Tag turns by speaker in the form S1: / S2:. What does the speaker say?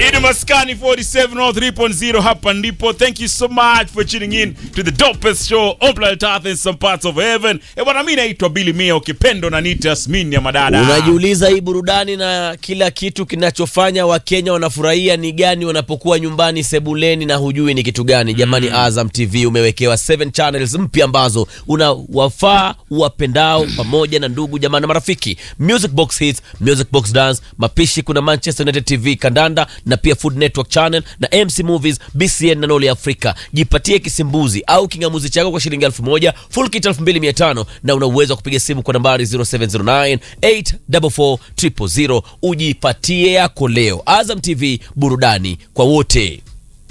S1: Ini Maskani 4703.0 hapa ndipo. Thank you so much for tuning in to the dopest show on planet Earth in some parts of heaven. Bwana, mimi naitwa Billy Mia, ukipendo na nita Yasmin ya madada.
S2: Unajiuliza hii burudani na kila kitu kinachofanya Wakenya wanafurahia ni gani wanapokuwa nyumbani sebuleni na hujui ni kitu gani? Jamani, Azam TV umewekewa 7 channels mpya ambazo unawafaa wapendao pamoja na ndugu jamaa na marafiki. Music Box Hits, Music Box Dance, mapishi, kuna Manchester United TV, kandanda na pia Food Network Channel na MC Movies, BCN na Noli Africa. Jipatie kisimbuzi au kingamuzi chako kwa shilingi 1000, full kit 2500 na una uwezo wa kupiga simu kwa nambari 0709 844 000. Ujipatie yako leo. Azam TV, burudani kwa wote.